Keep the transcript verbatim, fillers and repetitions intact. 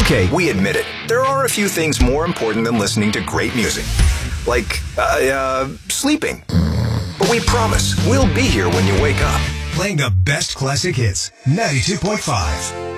Okay, we admit it. There are a few things more important than listening to great music. Like, uh, uh, sleeping. But we promise, we'll be here when you wake up. Playing the best classic hits. ninety-two point five.